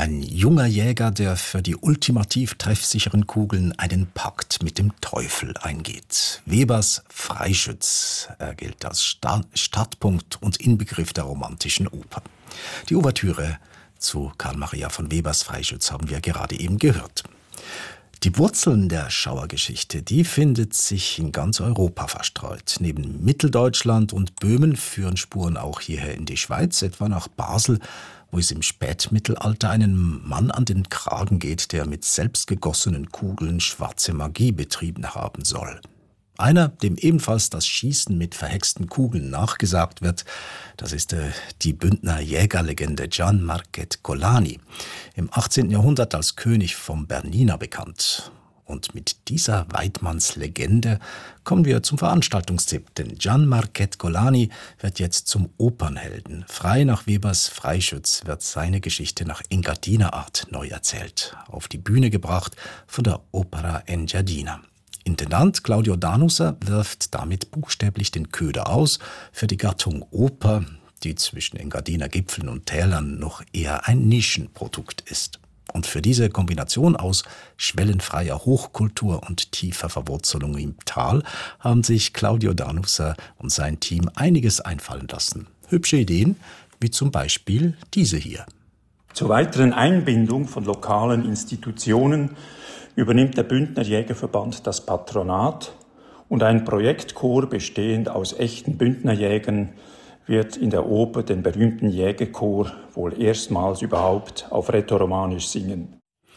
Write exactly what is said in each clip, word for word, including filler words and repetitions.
Ein junger Jäger, der für die ultimativ treffsicheren Kugeln einen Pakt mit dem Teufel eingeht. Webers Freischütz. Er gilt als Sta- Startpunkt und Inbegriff der romantischen Oper. Die Ouvertüre zu Karl Maria von Webers Freischütz haben wir gerade eben gehört. Die Wurzeln der Schauergeschichte, die findet sich in ganz Europa verstreut. Neben Mitteldeutschland und Böhmen führen Spuren auch hierher in die Schweiz, etwa nach Basel, wo es im Spätmittelalter einen Mann an den Kragen geht, der mit selbstgegossenen Kugeln schwarze Magie betrieben haben soll. Einer, dem ebenfalls das Schießen mit verhexten Kugeln nachgesagt wird, das ist äh, die Bündner Jägerlegende Gian Marquet Colani, im achtzehnten Jahrhundert als König vom Bernina bekannt. Und mit dieser Weidmannslegende kommen wir zum Veranstaltungstipp, denn Gian Marquet Colani wird jetzt zum Opernhelden. Frei nach Webers Freischütz wird seine Geschichte nach Engadiner Art neu erzählt, auf die Bühne gebracht von der Opera Engadina. Intendant Claudio Danuser wirft damit buchstäblich den Köder aus für die Gattung Oper, die zwischen Engadiner Gipfeln und Tälern noch eher ein Nischenprodukt ist. Und für diese Kombination aus schwellenfreier Hochkultur und tiefer Verwurzelung im Tal haben sich Claudio Danuser und sein Team einiges einfallen lassen. Hübsche Ideen, wie zum Beispiel diese hier. Zur weiteren Einbindung von lokalen Institutionen übernimmt der Bündner Jägerverband das Patronat und ein Projektchor bestehend aus echten Bündnerjägern wird in der Oper den berühmten Jägerchor wohl erstmals überhaupt auf Rätoromanisch singen.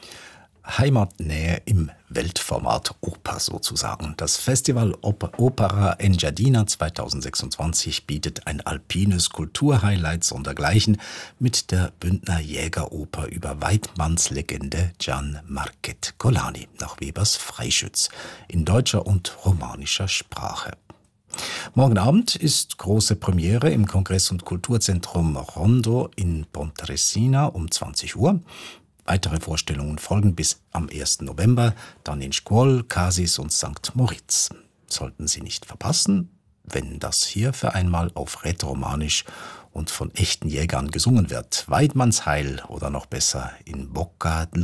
Heimatnähe im Weltformat Oper sozusagen. Das Festival Op- Opera Engadina zweitausendsechsundzwanzig bietet ein alpines Kulturhighlight sondergleichen mit der Bündner Jägeroper über Weidmanns Legende Gian Marquet Colani nach Webers Freischütz in deutscher und romanischer Sprache. Morgen Abend ist große Premiere im Kongress- und Kulturzentrum Rondo in Pontresina um zwanzig Uhr. Weitere Vorstellungen folgen bis am ersten November, dann in Scuol, Casis und Sankt Moritz. Sollten Sie nicht verpassen, wenn das hier für einmal auf Rätoromanisch und von echten Jägern gesungen wird. Weidmanns Heil oder noch besser in Bocca